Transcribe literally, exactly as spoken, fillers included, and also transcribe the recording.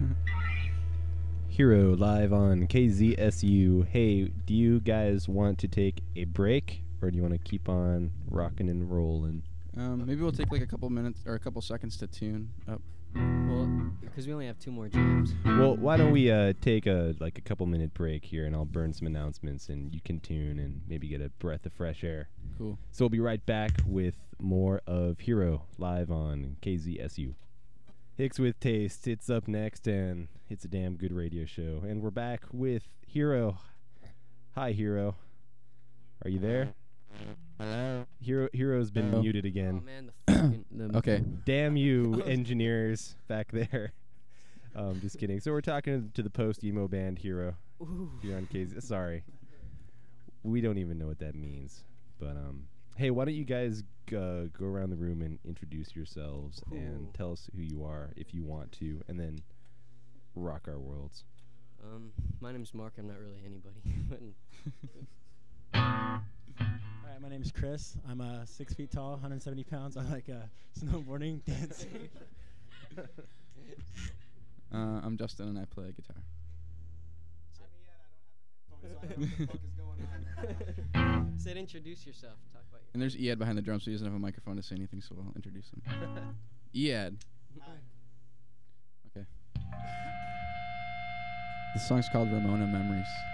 Hero live on K Z S U. Hey, do you guys want to take a break, or do you want to keep on rocking and rolling? Um, maybe we'll take like a couple minutes or a couple seconds to tune up. Well, because we only have two more jams. Well, why don't we uh, take a like a couple minute break here, and I'll burn some announcements, and you can tune and maybe get a breath of fresh air. Cool. So we'll be right back with more of Hero live on K Z S U. Hicks with Taste. It's up next, and it's a damn good radio show. And we're back with Hero. Hi, Hero. Are you there? Hello. Hero Hero's been Hello. muted again. Oh man, the fucking the Okay. Damn you, engineers back there. Um, just kidding. So we're talking to the post-emo band Hero Ooh. here on K Z. Sorry. We don't even know what that means. But, um, hey, why don't you guys uh, go around the room and introduce yourselves Ooh. and tell us who you are if you want to, and then rock our worlds. Um, my name's Mark. I'm not really anybody. All right, my name is Chris. I'm uh, six feet tall, one hundred seventy pounds. I like uh, snowboarding, dancing. Uh, I'm Justin and I play guitar. Said introduce yourself. Talk about your. And there's Ead behind the drums, so he doesn't have a microphone to say anything, so I'll introduce him. Ead. Okay. The song's called Ramona Memories.